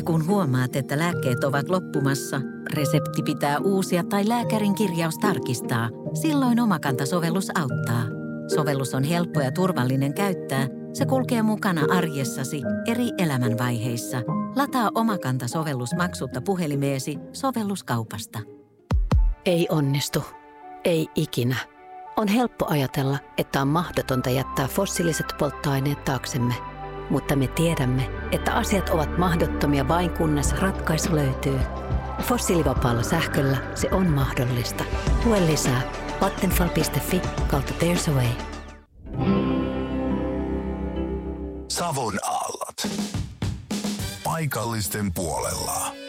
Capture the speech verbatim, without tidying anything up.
kun huomaat, että lääkkeet ovat loppumassa, resepti pitää uusia tai lääkärin kirjaus tarkistaa, silloin Omakanta-sovellus auttaa. Sovellus on helppo ja turvallinen käyttää. Se kulkee mukana arjessasi eri elämänvaiheissa. Lataa Omakanta-sovellus maksutta puhelimeesi sovelluskaupasta. Ei onnistu. Ei ikinä. On helppo ajatella, että on mahdotonta jättää fossiiliset polttoaineet taaksemme. Mutta me tiedämme, että asiat ovat mahdottomia vain kunnes ratkaisu löytyy. Fossiilivapaalla sähköllä se on mahdollista. Lue lisää vattenfall piste fi kautta There's a Way. Savon aallot. Paikallisten puolella.